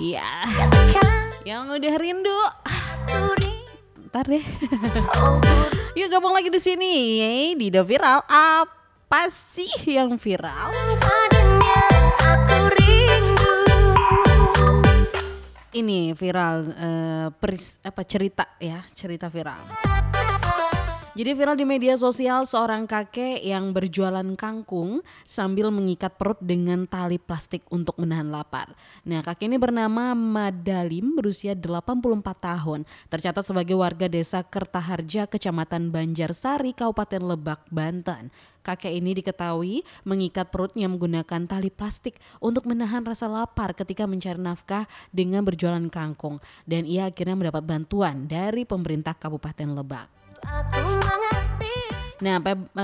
Iya. Yang udah rindu. Ntar deh. Yuk gabung lagi di sini di The Viral. Apa sih yang viral? Ini viral cerita viral. Jadi viral di media sosial seorang kakek yang berjualan kangkung sambil mengikat perut dengan tali plastik untuk menahan lapar. Nah, kakek ini bernama Madalim, berusia 84 tahun. Tercatat sebagai warga desa Kertaharja, Kecamatan Banjarsari, Kabupaten Lebak, Banten. Kakek ini diketahui mengikat perutnya menggunakan tali plastik untuk menahan rasa lapar ketika mencari nafkah dengan berjualan kangkung. Dan ia akhirnya mendapat bantuan dari pemerintah Kabupaten Lebak. Nah,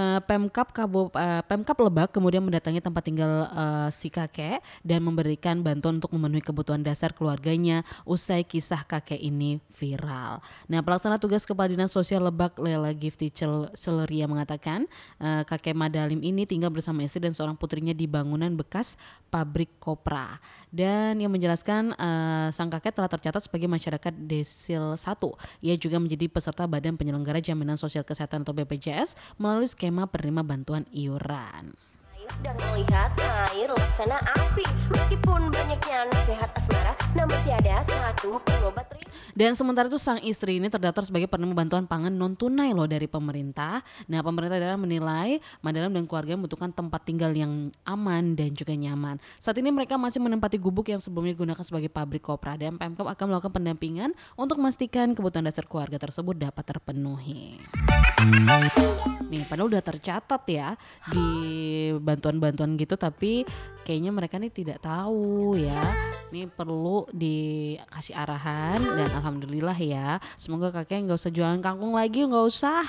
Pemkab Lebak kemudian mendatangi tempat tinggal si kakek dan memberikan bantuan untuk memenuhi kebutuhan dasar keluarganya usai kisah kakek ini viral. Nah, pelaksana tugas Kepala Dinas Sosial Lebak Lela Gifty Celeria mengatakan kakek Madalim ini tinggal bersama istri dan seorang putrinya di bangunan bekas pabrik kopra. Dan yang menjelaskan sang kakek telah tercatat sebagai masyarakat Desil 1. Ia juga menjadi peserta Badan Penyelenggara Jaminan Sosial Kesehatan atau BPJS melalui skema penerima bantuan iuran. Dan melihat air laksana api, meskipun banyaknya nasihat asmara, namun tiada satu pengobat. Dan sementara itu sang istri ini terdaftar sebagai penerima bantuan pangan non tunai loh dari pemerintah. Nah, pemerintah daerah menilai Madalim dan keluarga membutuhkan tempat tinggal yang aman dan juga nyaman. Saat ini mereka masih menempati gubuk yang sebelumnya digunakan sebagai pabrik kopra, dan Pemkab akan melakukan pendampingan untuk memastikan kebutuhan dasar keluarga tersebut dapat terpenuhi. Nih, padahal udah tercatat ya di bantuan-bantuan gitu, tapi kayaknya mereka nih tidak tahu ya. Nih perlu dikasih arahan, dan alhamdulillah ya. Semoga kakek nggak usah jualan kangkung lagi, nggak usah.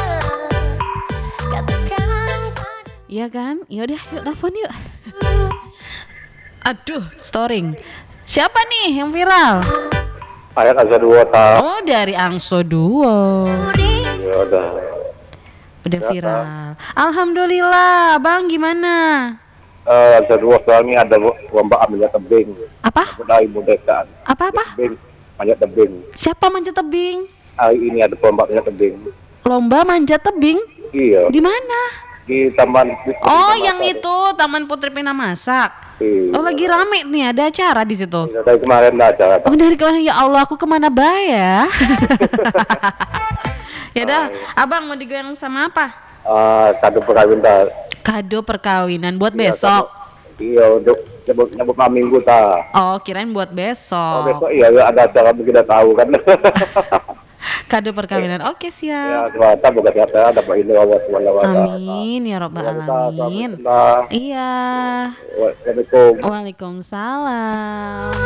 Iya kan? Yaudah, yuk telepon yuk. Aduh, storing. Siapa nih yang viral? Ayat Angso Duo tahu. Oh, dari Angso Duo. Ya udah. Udah viral. Alhamdulillah, Bang gimana? Angso Duo soalnya ada lomba manjat tebing. Apa? Budaya mudekan. Apa? Tebing, manjat tebing. Siapa manjat tebing? Ini ada lomba manjat tebing. Lomba manjat tebing? Iya. Di mana? Di Taman. Oh, yang itu Taman Putri Pinamasak. Iya. Oh, lagi rame nih, ada acara di situ. Iya, dari kemarin ada acara. Oh, dari kemarin, ya Allah, aku kemana ya? Ya dah, Abang mau digoyang sama apa? Kado perkawinan. Kado perkawinan buat Iya, besok. Iya, untuk nyebut minggu ta. Oh, kirain buat Oh, besok. besok iya ada acara kita tahu kan. Kado perkawinan. Oke, Ya, siap. ternyata bukan siapa dapat ini Allah SWT. Amin ya robbal alamin. Iya. Waalaikumsalam. Waalaikumsalam.